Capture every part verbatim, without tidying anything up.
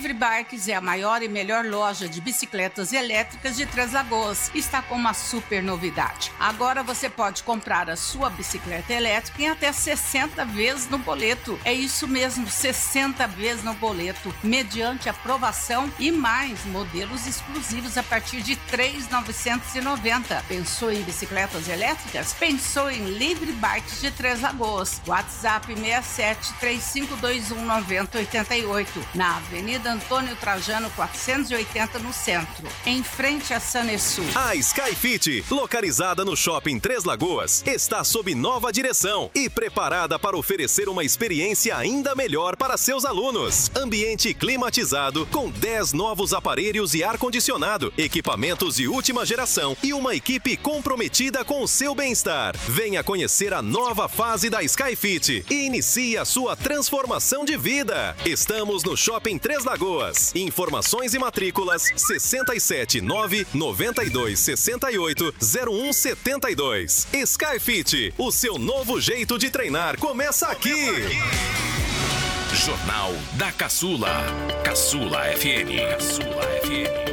Livre Bikes é a maior e melhor loja de bicicletas elétricas de Três Lagoas. Está com uma super novidade. Agora você pode comprar a sua bicicleta elétrica em até sessenta vezes no boleto. É isso mesmo, sessenta vezes no boleto, mediante aprovação e mais modelos exclusivos a partir de três mil novecentos e noventa reais. Pensou em bicicletas elétricas? Pensou em Livre Bikes de Três Lagoas. WhatsApp seis sete três cinco dois um nove zero oito oito, na Avenida Antônio Trajano quatrocentos e oitenta, no centro, em frente a Sanesul. A Skyfit, localizada no Shopping Três Lagoas, está sob nova direção e preparada para oferecer uma experiência ainda melhor para seus alunos. Ambiente climatizado com dez novos aparelhos e ar-condicionado, equipamentos de última geração e uma equipe comprometida com o seu bem-estar. Venha conhecer a nova fase da Skyfit e inicie a sua transformação de vida. Estamos no Shopping Três Lagoas. Informações e matrículas sessenta e sete nove noventa e dois sessenta e oito zero um setenta e dois. Skyfit, o seu novo jeito de treinar começa aqui. Começa aqui. Jornal da Caçula. Caçula F M. Caçula F M.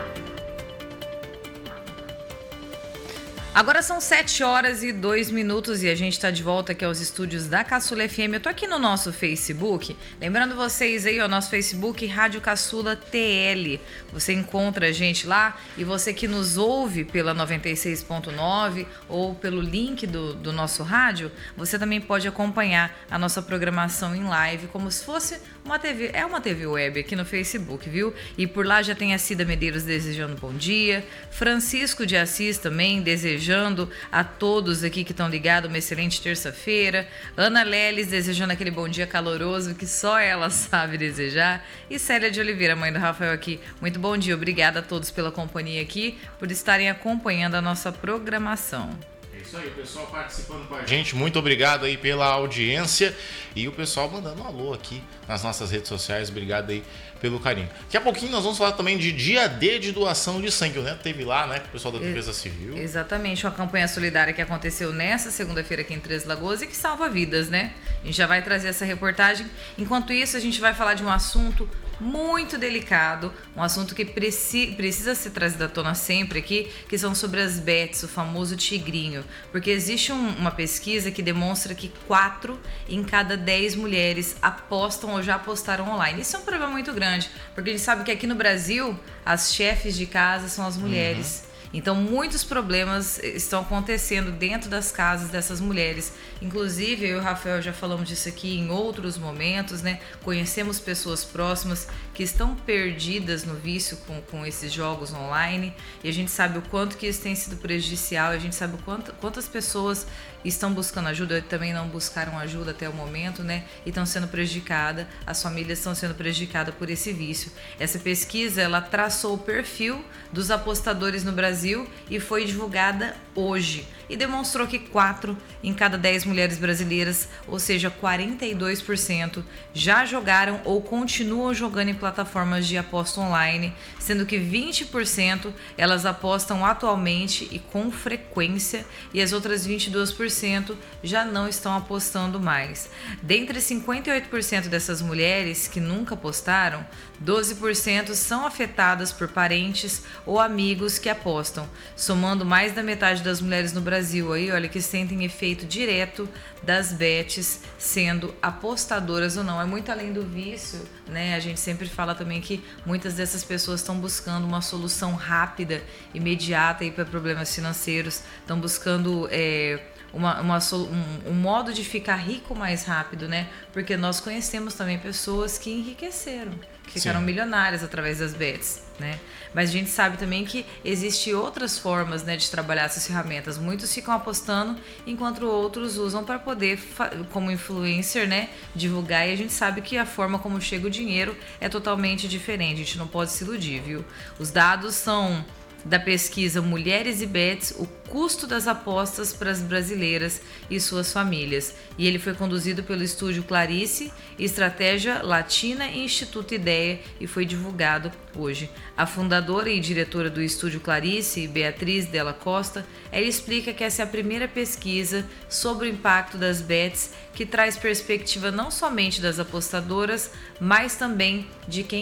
Agora são sete horas e dois minutos e a gente está de volta aqui aos estúdios da Caçula F M. Eu tô aqui no nosso Facebook, lembrando vocês aí, o nosso Facebook, Rádio Caçula T L. Você encontra a gente lá e você que nos ouve pela noventa e seis ponto nove ou pelo link do, do nosso rádio, você também pode acompanhar a nossa programação em live, como se fosse uma T V, é uma T V web aqui no Facebook, viu? E por lá já tem a Cida Medeiros desejando bom dia, Francisco de Assis também desejando a todos aqui que estão ligados uma excelente terça-feira, Ana Leles desejando aquele bom dia caloroso que só ela sabe desejar, e Célia de Oliveira, mãe do Rafael aqui, muito bom dia, obrigada a todos pela companhia aqui, por estarem acompanhando a nossa programação. Isso aí, o pessoal participando com a gente, muito obrigado aí pela audiência e o pessoal mandando um alô aqui nas nossas redes sociais, obrigado aí pelo carinho. Daqui a pouquinho nós vamos falar também de dia D de doação de sangue, né? Teve lá, né, com o pessoal da Defesa Civil. Exatamente, uma campanha solidária que aconteceu nessa segunda-feira aqui em Três Lagoas e que salva vidas, né? A gente já vai trazer essa reportagem. Enquanto isso, a gente vai falar de um assunto muito delicado, um assunto que preci- precisa ser trazido à tona sempre aqui, que são sobre as bets, o famoso tigrinho, porque existe um, uma pesquisa que demonstra que quatro em cada dez mulheres apostam ou já apostaram online. Isso é um problema muito grande, porque a gente sabe que aqui no Brasil as chefes de casa são as mulheres. Uhum. Então, muitos problemas estão acontecendo dentro das casas dessas mulheres. Inclusive, eu e o Rafael já falamos disso aqui em outros momentos, né? Conhecemos pessoas próximas que estão perdidas no vício com, com esses jogos online. E a gente sabe o quanto que isso tem sido prejudicial. A gente sabe o quanto, quantas pessoas estão buscando ajuda, também não buscaram ajuda até o momento, né? E estão sendo prejudicadas, as famílias estão sendo prejudicadas por esse vício. Essa pesquisa, ela traçou o perfil dos apostadores no Brasil e foi divulgada hoje. E demonstrou que quatro em cada dez mulheres brasileiras, ou seja, quarenta e dois por cento, já jogaram ou continuam jogando em plataformas de aposta online, sendo que vinte por cento elas apostam atualmente e com frequência, e as outras vinte e dois por cento já não estão apostando mais. Dentre cinquenta e oito por cento dessas mulheres que nunca apostaram, doze por cento são afetadas por parentes ou amigos que apostam, somando mais da metade das mulheres no Brasil aí, olha, que sentem efeito direto das bets, sendo apostadoras ou não. É muito além do vício, né? A gente sempre fala também que muitas dessas pessoas estão buscando uma solução rápida, imediata aí para problemas financeiros, estão buscando é, Uma, uma, um, um modo de ficar rico mais rápido, né? Porque nós conhecemos também pessoas que enriqueceram, que ficaram Sim. milionárias através das bets, né? Mas a gente sabe também que existem outras formas, né, de trabalhar essas ferramentas. Muitos ficam apostando, enquanto outros usam para poder, como influencer, né, divulgar. E a gente sabe que a forma como chega o dinheiro é totalmente diferente. A gente não pode se iludir, viu? Os dados são da pesquisa Mulheres e Bets, o custo das apostas para as brasileiras e suas famílias. E ele foi conduzido pelo estúdio Clarice, Estratégia Latina e Instituto Ideia e foi divulgado hoje. A fundadora e diretora do estúdio Clarice, Beatriz Della Costa, ela explica que essa é a primeira pesquisa sobre o impacto das bets que traz perspectiva não somente das apostadoras, mas também de quem